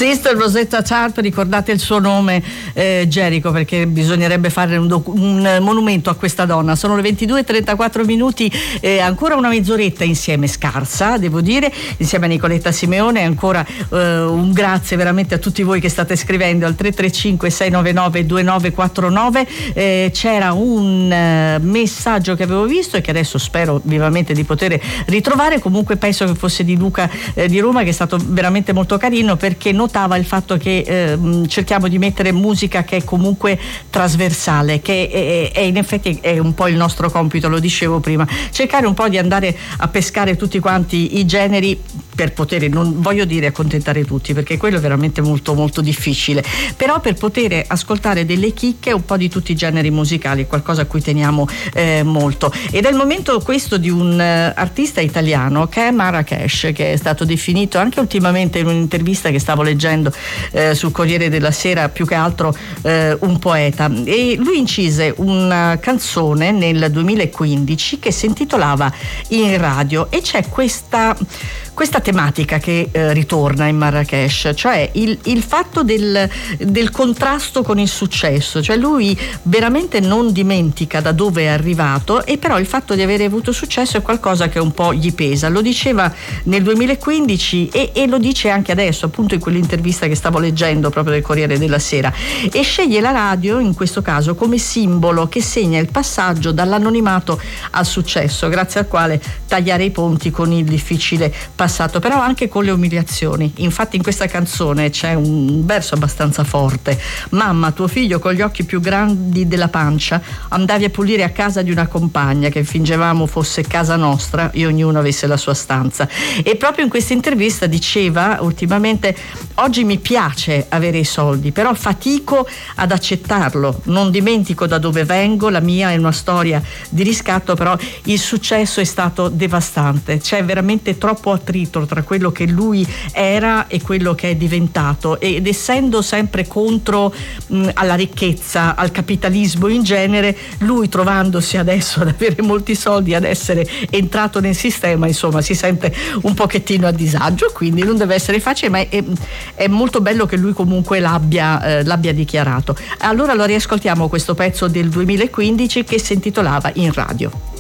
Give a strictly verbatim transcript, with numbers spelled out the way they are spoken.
Sister Rosetta Tharpe, ricordate il suo nome, eh, Gerico, perché bisognerebbe fare un, docu- un monumento a questa donna. Sono le ventidue e trentaquattro minuti, eh, ancora una mezz'oretta insieme, scarsa devo dire, insieme a Nicoletta Simeone. Ancora eh, un grazie veramente a tutti voi che state scrivendo al tre tre cinque sei nove nove due nove quattro nove. Eh, c'era un eh, messaggio che avevo visto e che adesso spero vivamente di poter ritrovare, comunque penso che fosse di Luca eh, di Roma, che è stato veramente molto carino, perché notava il fatto che eh, cerchiamo di mettere musica che è comunque trasversale, che è, è, è in effetti è un po' il nostro compito, lo dicevo prima, cercare un po' di andare a pescare tutti quanti i generi per poter, non voglio dire accontentare tutti, perché quello è veramente molto molto difficile, però per poter ascoltare delle chicche un po' di tutti i generi musicali, qualcosa a cui teniamo eh, molto. Ed è il momento questo di un uh, artista italiano che è Marracash, che è stato definito anche ultimamente in un'intervista che stavo leggendo eh, sul Corriere della Sera, più che altro eh, un poeta, e lui incise una canzone nel duemilaquindici che si intitolava In Radio, e c'è questa questa tematica che eh, ritorna in Marracash, cioè il, il fatto del, del contrasto con il successo, cioè lui veramente non dimentica da dove è arrivato, e però il fatto di avere avuto successo è qualcosa che un po' gli pesa. Lo diceva nel duemilaquindici e, e lo dice anche adesso, appunto in quell'intervista che stavo leggendo proprio del Corriere della Sera, e sceglie la radio in questo caso come simbolo che segna il passaggio dall'anonimato al successo, grazie al quale tagliare i ponti con il difficile passaggio passato, però anche con le umiliazioni. Infatti in questa canzone c'è un verso abbastanza forte: mamma, tuo figlio con gli occhi più grandi della pancia andavi a pulire a casa di una compagna che fingevamo fosse casa nostra e ognuno avesse la sua stanza. E proprio in questa intervista diceva ultimamente: oggi mi piace avere i soldi, però fatico ad accettarlo, non dimentico da dove vengo, la mia è una storia di riscatto, però il successo è stato devastante, c'è veramente troppo attrito tra quello che lui era e quello che è diventato, ed essendo sempre contro mh, alla ricchezza, al capitalismo in genere, lui trovandosi adesso ad avere molti soldi, ad essere entrato nel sistema, insomma si sente un pochettino a disagio, quindi non deve essere facile, ma è, è molto bello che lui comunque l'abbia, eh, l'abbia dichiarato. Allora lo riascoltiamo questo pezzo del duemilaquindici che si intitolava In Radio.